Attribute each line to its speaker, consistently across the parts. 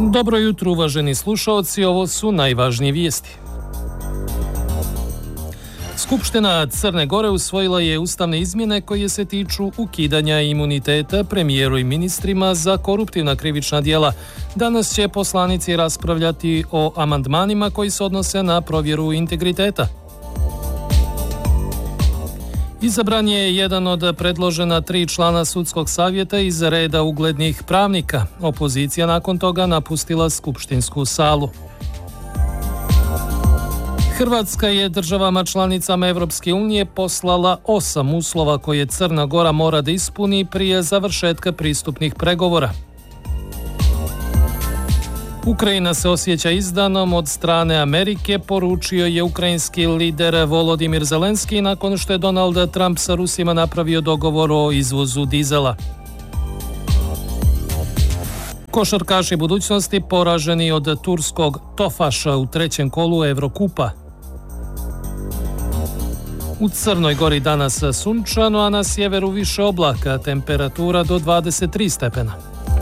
Speaker 1: Dobro jutro, uvaženi slušaoci, ovo su najvažnije vijesti. Skupština Crne Gore usvojila je ustavne izmjene koje se tiču ukidanja imuniteta premijeru i ministrima za koruptivna krivična djela. Danas će poslanici raspravljati o amandmanima koji se odnose na provjeru integriteta. Izabran je jedan od predložena 3 člana sudskog savjeta iz reda uglednih pravnika. Opozicija nakon toga napustila skupštinsku salu. Hrvatska je državama članicama Europske unije poslala 8 uslova koje Crna Gora mora da ispuni prije završetka pristupnih pregovora. Ukrajina se osjeća izdanom od strane Amerike, poručio je ukrajinski lider Volodimir Zelenski nakon što je Donald Trump sa Rusima napravio dogovor o izvozu dizela. Košarkaši budućnosti poraženi od turskog Tofaša u 3. kolu Evrokupa. U Crnoj Gori danas sunčano, a na sjeveru više oblaka, temperatura do 23 stepena.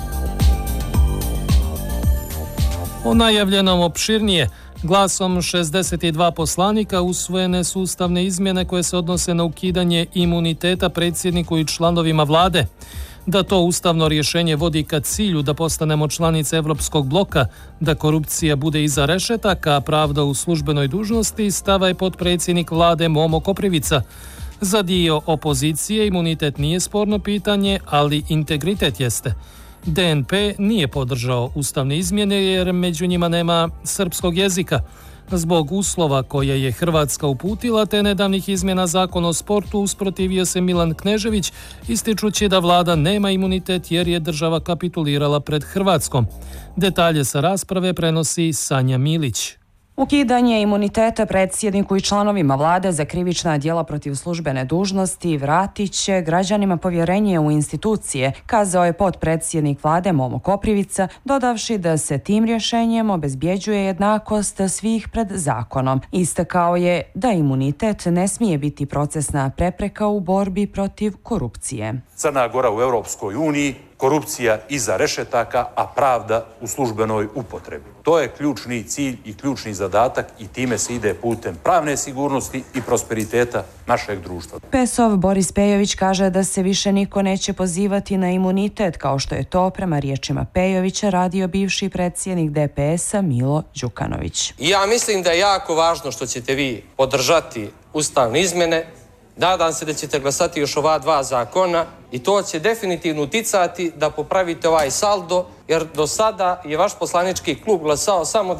Speaker 1: O najavljenom opširnije, glasom 62 poslanika usvojene su ustavne izmjene koje se odnose na ukidanje imuniteta predsjedniku i članovima vlade. Da to ustavno rješenje vodi ka cilju da postanemo članice Evropskog bloka, da korupcija bude iza rešetaka, a pravda u službenoj dužnosti, stava je potpredsjednik vlade Momo Koprivica. Za dio opozicije imunitet nije sporno pitanje, ali integritet jeste. DNP nije podržao ustavne izmjene jer među njima nema srpskog jezika. Zbog uslova koje je Hrvatska uputila te nedavnih izmjena zakona o sportu usprotivio se Milan Knežević, ističući da vlada nema imunitet jer je država kapitulirala pred Hrvatskom. Detalje sa rasprave prenosi Sanja Milić.
Speaker 2: Ukidanje imuniteta predsjedniku i članovima vlade za krivična djela protiv službene dužnosti vratit će građanima povjerenje u institucije, kazao je potpredsjednik vlade Momo Koprivica, dodavši da se tim rješenjem obezbjeđuje jednakost svih pred zakonom. Istakao je da imunitet ne smije biti procesna prepreka u borbi protiv korupcije.
Speaker 3: Crna Gora u Europskoj uniji, korupcija iza rešetaka, a pravda u službenoj upotrebi. To je ključni cilj i ključni zadatak i time se ide putem pravne sigurnosti i prosperiteta našeg društva.
Speaker 2: PES-ov Boris Pejović kaže da se više niko neće pozivati na imunitet, kao što je to prema riječima Pejovića radio bivši predsjednik DPS-a Milo Đukanović.
Speaker 4: Ja mislim da je jako važno što ćete vi podržati ustavne izmjene. Nadam se da ćete glasati još ova 2 zakona i to će definitivno uticati da popravite ovaj saldo, jer do sada je vaš poslanički klub glasao samo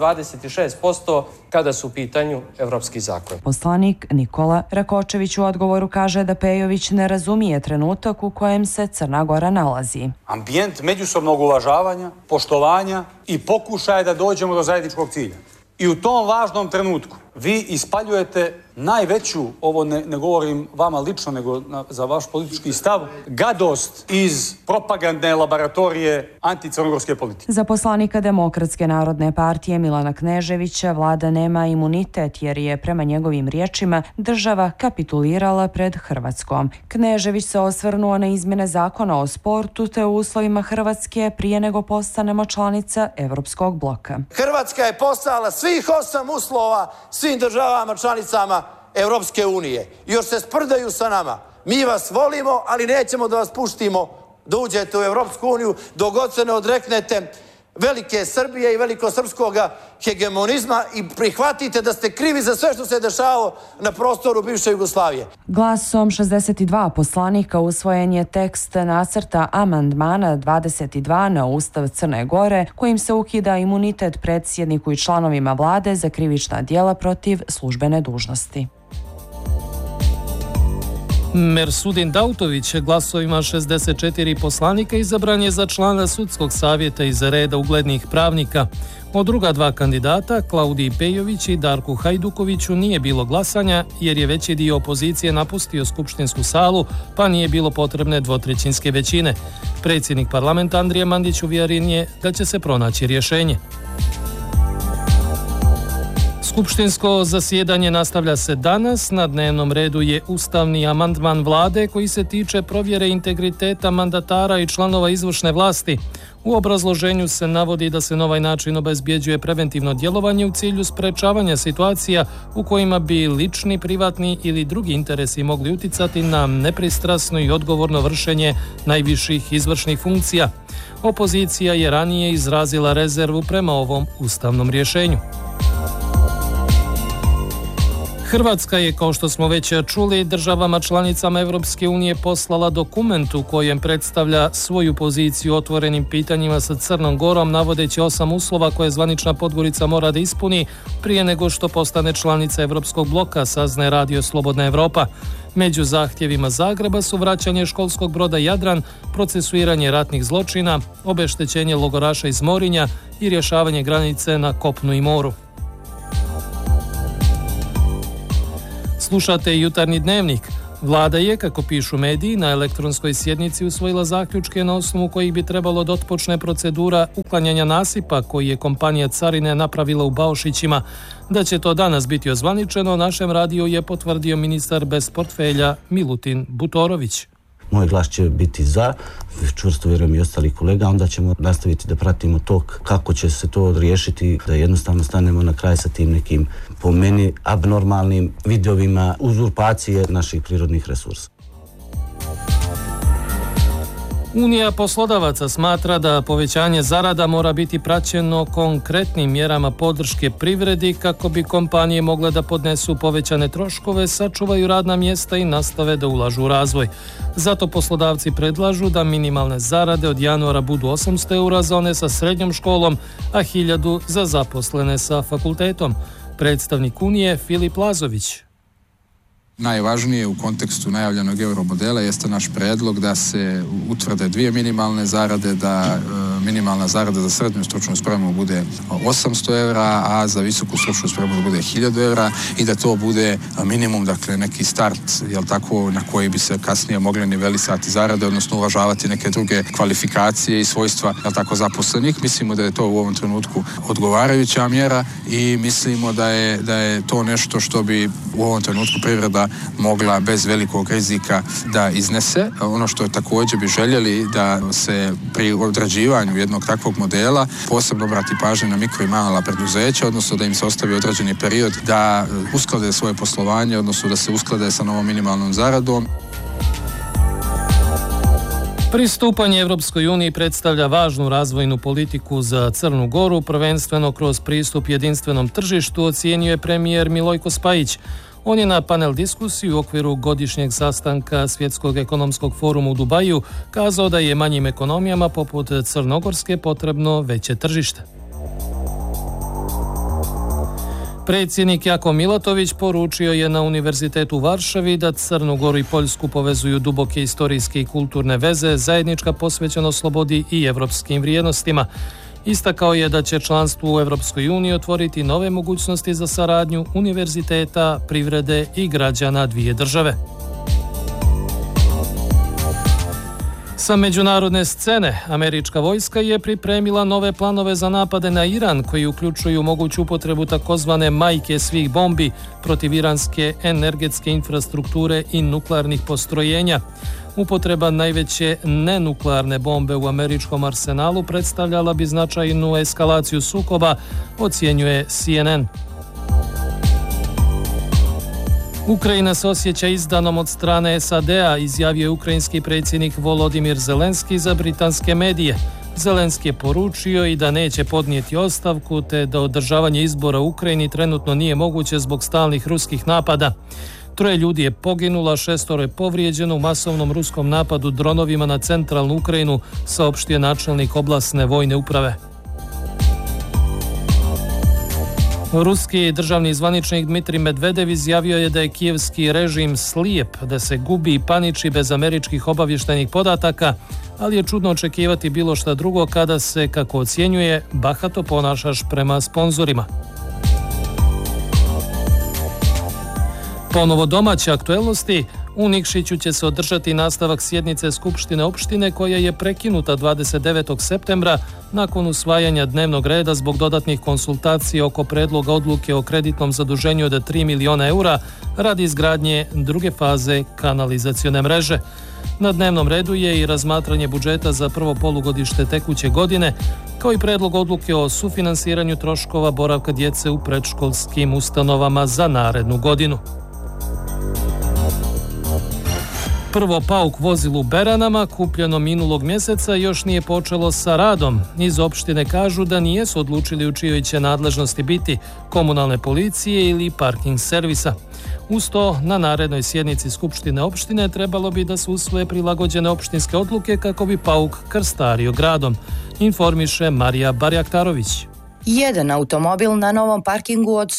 Speaker 4: 26% kada su u pitanju evropski zakoni.
Speaker 2: Poslanik Nikola Rakočević u odgovoru kaže da Pejović ne razumije trenutak u kojem se Crna Gora nalazi.
Speaker 5: Ambijent međusobnog uvažavanja, poštovanja i pokušaja da dođemo do zajedničkog cilja. I u tom važnom trenutku vi ispaljujete najveću, ovo ne govorim vama lično, nego za vaš politički stav, gadost iz propagandne laboratorije anticrnogorske politike.
Speaker 2: Za poslanika Demokratske narodne partije Milana Kneževića vlada nema imunitet jer je prema njegovim riječima država kapitulirala pred Hrvatskom. Knežević se osvrnuo na izmjene zakona o sportu te u uslovima Hrvatske prije nego postanemo članica Evropskog bloka.
Speaker 6: Hrvatska je poslala svih 8 uslova svim državama članicama Europske unije. Još se sprdaju sa nama. Mi vas volimo, ali nećemo da vas puštimo da uđete u Europsku uniju dok god se ne odreknete velike Srbije i velikosrpskog hegemonizma i prihvatite da ste krivi za sve što se dešavalo na prostoru bivše Jugoslavije.
Speaker 2: Glasom 62 poslanika usvojen je tekst nacrta amandmana 22 na Ustav Crne Gore, kojim se ukida imunitet predsjedniku i članovima vlade za krivična djela protiv službene dužnosti.
Speaker 1: Mersudin Dautović glasovima 64 poslanika izabran je za člana sudskog savjeta iz reda uglednih pravnika. Od druga 2 kandidata, Klaudiji Pejović i Darku Hajdukoviću, nije bilo glasanja jer je veći dio opozicije napustio skupštinsku salu, pa nije bilo potrebne 2/3 većine. Predsjednik parlamenta Andrija Mandić uvjeren je da će se pronaći rješenje. Skupštinsko zasjedanje nastavlja se danas. Na dnevnom redu je ustavni amandman vlade koji se tiče provjere integriteta mandatara i članova izvršne vlasti. U obrazloženju se navodi da se na ovaj način obezbjeđuje preventivno djelovanje u cilju sprečavanja situacija u kojima bi lični, privatni ili drugi interesi mogli uticati na nepristrasno i odgovorno vršenje najviših izvršnih funkcija. Opozicija je ranije izrazila rezervu prema ovom ustavnom rješenju. Hrvatska je, kao što smo već čuli, državama članicama Europske unije poslala dokument u kojem predstavlja svoju poziciju otvorenim pitanjima sa Crnom Gorom, navodeći 8 uslova koje zvanična Podgorica mora da ispuni prije nego što postane članica Europskog bloka, saznaje Radio Slobodna Evropa. Među zahtjevima Zagreba su vraćanje školskog broda Jadran, procesuiranje ratnih zločina, obeštećenje logoraša iz Morinja i rješavanje granice na kopnu i moru. Slušate Jutarnji dnevnik. Vlada je, kako pišu mediji, na elektronskoj sjednici usvojila zaključke na osnovu kojih bi trebalo da otpočne procedura uklanjanja nasipa koji je kompanija Carine napravila u Baušićima. Da će to danas biti ozvaničeno, našem radiju je potvrdio ministar bez portfelja Milutin Butorović.
Speaker 7: Moj glas će biti za, čvrsto vjerujem i ostalih kolega, onda ćemo nastaviti da pratimo to kako će se to riješiti, da jednostavno stanemo na kraj sa tim nekim, po meni, abnormalnim vidovima uzurpacije naših prirodnih resursa.
Speaker 1: Unija poslodavaca smatra da povećanje zarada mora biti praćeno konkretnim mjerama podrške privredi kako bi kompanije mogle da podnesu povećane troškove, sačuvaju radna mjesta i nastave da ulažu u razvoj. Zato poslodavci predlažu da minimalne zarade od januara budu 800 eura za one sa srednjom školom, a 1000 za zaposlene sa fakultetom. Predstavnik Unije Filip Lazović.
Speaker 8: Najvažnije u kontekstu najavljenog euromodela jeste naš predlog da se utvrde 2 minimalne zarade, da minimalna zarada za srednju stručnu spremu bude 800 eura, a za visoku stručnu spremu bude 1000 eura i da to bude minimum, dakle neki start, jel tako, na koji bi se kasnije mogli nivelisati zarade, odnosno uvažavati neke druge kvalifikacije i svojstva, jel tako, zaposlenih. Mislimo da je to u ovom trenutku odgovarajuća mjera i mislimo da je to nešto što bi u ovom trenutku privreda mogla bez velikog rizika da iznese. Ono što također bi željeli da se pri određivanju jednog takvog modela posebno obrati pažnja na mikro i mala preduzeća, odnosno da im se ostavi određeni period da usklade svoje poslovanje, odnosno da se usklade sa novom minimalnom zaradom.
Speaker 1: Pristupanje Europskoj uniji predstavlja važnu razvojnu politiku za Crnu Goru, prvenstveno kroz pristup jedinstvenom tržištu, ocijenio je premijer Milojko Spajić. On je na panel diskusiji u okviru godišnjeg sastanka Svjetskog ekonomskog foruma u Dubaju kazao da je manjim ekonomijama poput Crnogorske potrebno veće tržište. Predsjednik Jako Milatović poručio je na Univerzitetu u Varšavi da Crnu Goru i Poljsku povezuju duboke istorijske i kulturne veze, zajednička posvećenost slobodi i evropskim vrijednostima. Istakao je da će članstvo u Europskoj uniji otvoriti nove mogućnosti za saradnju univerziteta, privrede i građana dvije države. Sa međunarodne scene, američka vojska je pripremila nove planove za napade na Iran koji uključuju moguću upotrebu takozvane majke svih bombi protiv iranske energetske infrastrukture i nuklearnih postrojenja. Upotreba najveće nenuklearne bombe u američkom arsenalu predstavljala bi značajnu eskalaciju sukoba, ocjenjuje CNN. Ukrajina se osjeća izdanom od strane SAD-a, izjavio je ukrajinski predsjednik Volodimir Zelenski za britanske medije. Zelenski je poručio i da neće podnijeti ostavku, te da održavanje izbora u Ukrajini trenutno nije moguće zbog stalnih ruskih napada. 3 ljudi je poginulo, 6 je povrijeđeno u masovnom ruskom napadu dronovima na centralnu Ukrajinu, saopštio načelnik oblasne vojne uprave. Ruski državni zvaničnik Dmitrij Medvedev izjavio je da je kijevski režim slijep, da se gubi i paniči bez američkih obavještajnih podataka, ali je čudno očekivati bilo šta drugo kada se, kako ocjenjuje, bahato ponašaš prema sponzorima. Ponovo domaće aktuelnosti. U Nikšiću će se održati nastavak sjednice Skupštine opštine koja je prekinuta 29. septembra nakon usvajanja dnevnog reda zbog dodatnih konsultacija oko predloga odluke o kreditnom zaduženju od 3 miliona eura radi izgradnje druge faze kanalizacione mreže. Na dnevnom redu je i razmatranje budžeta za prvo polugodište tekuće godine, kao i predlog odluke o sufinansiranju troškova boravka djece u predškolskim ustanovama za narednu godinu. Prvo pauk vozilo u Beranama, kupljeno minulog mjeseca, još nije počelo sa radom. Iz opštine kažu da nijesu odlučili u čijoj će nadležnosti biti, komunalne policije ili parking servisa. Uz to, na narednoj sjednici Skupštine opštine trebalo bi da se usvoje prilagođene opštinske odluke kako bi pauk krstario gradom, informiše Marija Barjaktarović.
Speaker 9: Jedan automobil na novom parkingu od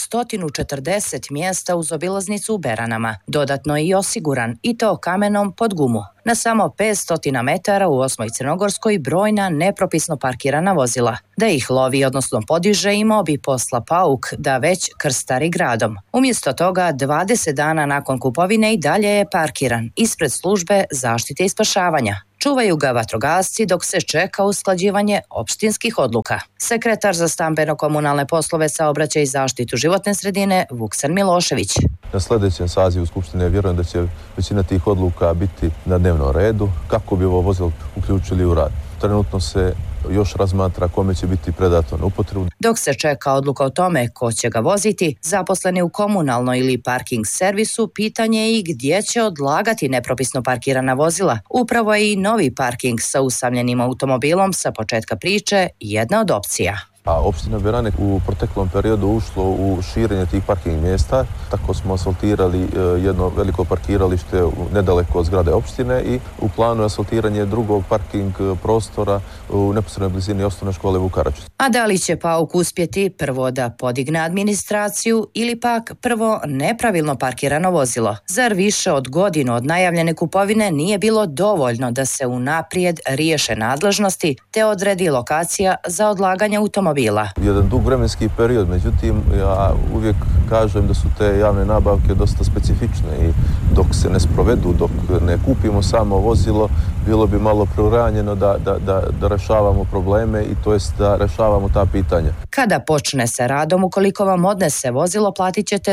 Speaker 9: 140 mjesta uz obilaznicu u Beranama. Dodatno je i osiguran, i to kamenom pod gumu. Na samo 500 metara u 8. Crnogorskoj brojna nepropisno parkirana vozila. Da ih lovi, odnosno podiže, imao bi posla pauk da već krstari gradom. Umjesto toga, 20 dana nakon kupovine i dalje je parkiran ispred službe zaštite i spašavanja. Čuvaju ga vatrogasci dok se čeka usklađivanje opštinskih odluka. Sekretar za stambeno-komunalne poslove, saobraćaj i zaštitu životne sredine Vuksan Milošević.
Speaker 10: Na sljedećem sazivu Skupštine vjerujem da će većina tih odluka biti na dnevnom redu kako bi ovo vozilo uključili u rad. Trenutno se još razmatra kome će biti predato na upotrebu.
Speaker 9: Dok se čeka odluka o tome ko će ga voziti, zaposleni u komunalnoj ili parking servisu, pitanje je i gdje će odlagati nepropisno parkirana vozila. Upravo je i novi parking sa usamljenim automobilom sa početka priče jedna od opcija.
Speaker 10: A opština Berane u proteklom periodu ušlo u širenje tih parking mjesta. Tako smo asfaltirali jedno veliko parkiralište nedaleko od zgrade opštine i u planu je asfaltiranje drugog parking prostora u neposrednoj blizini osnovne škole Vukaračić.
Speaker 9: A da li će pauk uspjeti prvo da podigne administraciju ili pak prvo nepravilno parkirano vozilo? Zar više od godinu od najavljene kupovine nije bilo dovoljno da se unaprijed riješe nadležnosti te odredi lokacija za odlaganje automobila?
Speaker 10: Jedan dug vremenski period, međutim ja uvijek kažem da su te javne nabavke dosta specifične i dok se ne sprovedu, dok ne kupimo samo vozilo, bilo bi malo preuranjeno da rešavamo probleme i to jest da rešavamo ta pitanja.
Speaker 9: Kada počne se radom, ukoliko vam odnese vozilo, platit ćete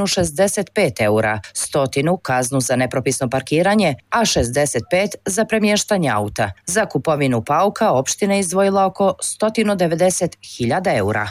Speaker 9: 165 eura, 100 kaznu za nepropisno parkiranje, a 65 za premještanje auta. Za kupovinu pauka opština je izdvojila oko 190.000 eura.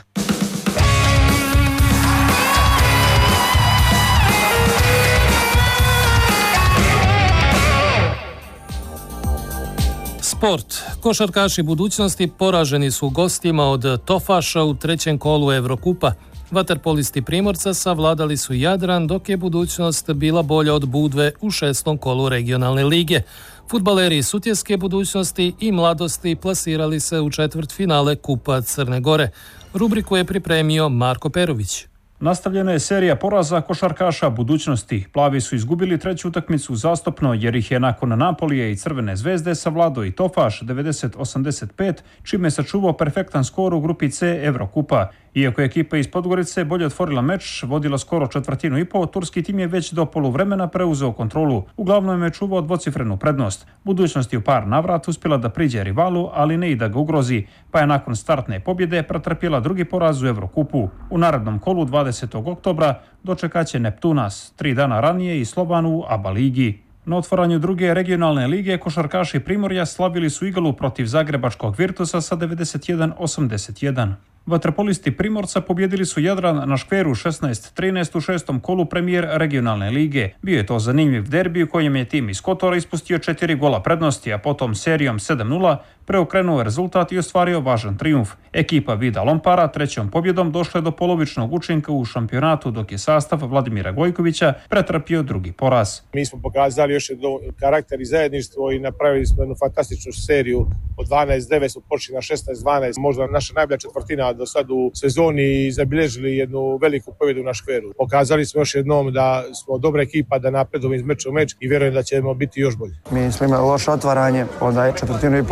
Speaker 1: Sport. Košarkaši budućnosti poraženi su gostima od Tofaša u trećem kolu Evrokupa. Vaterpolisti Primorca savladali su Jadran, dok je budućnost bila bolja od Budve u 6. kolu regionalne lige. Fudbaleri Sutjeske budućnosti i Mladosti plasirali se u četvrtfinale Kupa Crne Gore. Rubriku je pripremio Marko Perović.
Speaker 11: Nastavljena je serija poraza košarkaša budućnosti. Plavi su izgubili treću utakmicu uzastopno jer ih je nakon Napolije i Crvene zvezde savladao i Tofaš 90-85, čime je sačuvao perfektan skor u grupi C Evrokupa. Iako je ekipa iz Podgorice bolje otvorila meč, vodila skoro četvrtinu i pol, turski tim je već do poluvremena preuzeo kontrolu. Uglavnom je čuvao dvocifrenu prednost. Budućnost je u par navrata uspjela da priđe rivalu, ali ne i da ga ugrozi, pa je nakon startne pobjede pretrpjela drugi poraz u Evrokupu. U narednom kolu 20. oktobra dočekaće Neptunas, 3 dana ranije i Slovan u ABA ligi. Na otvaranju druge regionalne lige košarkaši Primorja slavili su Igalu protiv zagrebačkog Virtusa sa 91-81. Vaterpolisti Primorca pobjedili su Jadran na škveru 16-13 u 6. kolu premijer regionalne lige. Bio je to zanimljiv derbi u kojem je tim iz Kotora ispustio 4 gola prednosti, a potom serijom 7-0 preokrenuo rezultat i ostvario važan trijumf. Ekipa Vida Lompara trećom pobjedom došla je do polovičnog učinka u šampionatu, dok je sastav Vladimira Gojkovića pretrpio drugi poraz.
Speaker 12: Mi smo pokazali još jedno karakter i zajedništvo i napravili smo jednu fantastičnu seriju od 12-9 smo počeli na 16-12, možda naša najbolja četvrtina do sad u sezoni i zabilježili jednu veliku pobjedu na škveru. Pokazali smo još jednom da smo dobra ekipa, da napredujemo iz meča u meč i vjerujem da ćemo biti još bolji.
Speaker 13: Mi smo imali loše otvaranje, onda je četvrtinu i po dobre igre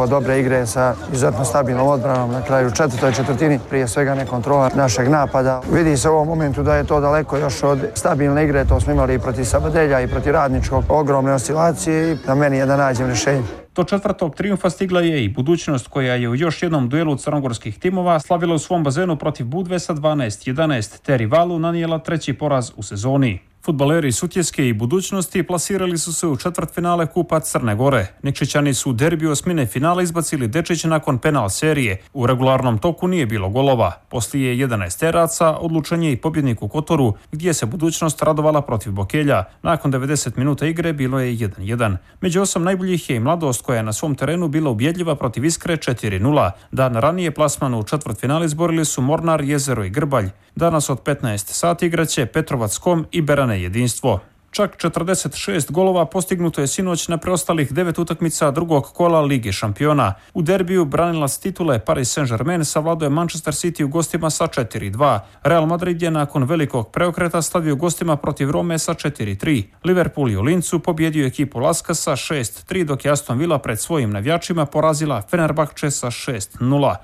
Speaker 13: igre sa izuzetno stabilnom odbranom na kraju četvrtoj četvrtini, prije svega ne kontrola našeg napada. Vidi se u ovom momentu da je to daleko još od stabilne igre, to smo imali i protiv Sabadelja i protiv Radničkog, ogromne oscilacije i na meni je da nađem rješenje.
Speaker 11: Do četvrtog trijumfa stigla je i Budućnost koja je u još jednom duelu crnogorskih timova slavila u svom bazenu protiv Budvesa 12-11, te rivalu nanijela treći poraz u sezoni. Fudbaleri Sutjeske i Budućnosti plasirali su se u četvrtfinale Kupa Crne Gore. Nikšićani su u derbiju osmine finala izbacili Dečić nakon penal serije. U regularnom toku nije bilo golova. Poslije 11 teraca odlučen je i pobjednik u Kotoru, gdje se Budućnost radovala protiv Bokelja. Nakon 90 minuta igre bilo je 1-1. Među 8 najboljih je i Mladost koja je na svom terenu bila ubjedljiva protiv Iskre 4-0. Dan ranije plasmanu u četvrtfinale izborili su Mornar, Jezero i Grbalj. Danas od 15 sati igraće Petrovac Kom i Berane Jedinstvo. Čak 46 golova postignuto je sinoć na preostalih 9 utakmica drugog kola Lige šampiona. U derbiju branilac titule Paris Saint-Germain savladao je Manchester City u gostima sa 4-2. Real Madrid je nakon velikog preokreta stavio gostima protiv Rome sa 4-3. Liverpool je u Lincu pobjedio ekipu Laska sa 6-3, dok je Aston Villa pred svojim navijačima porazila Fenerbahče sa 6-0.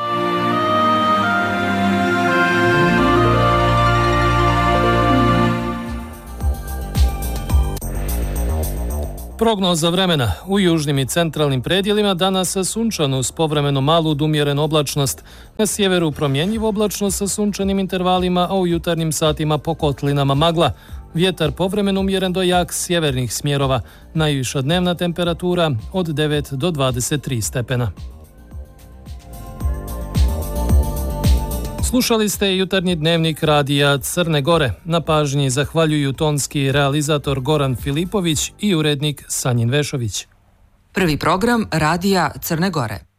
Speaker 1: Prognoza vremena. U južnim i centralnim predjelima danas sunčano uz povremeno malu do umjerenu oblačnost. Na sjeveru promjenjivo oblačnost sa sunčanim intervalima, a u jutarnjim satima po kotlinama magla. Vjetar povremeno umjeren do jak sjevernih smjerova. Najviša dnevna temperatura od 9 do 23 stepena. Slušali ste jutarnji dnevnik radija Crne Gore. Na pažnji zahvaljuju tonski realizator Goran Filipović i urednik Sanjin Vešović.
Speaker 14: Prvi program radija Crne Gore.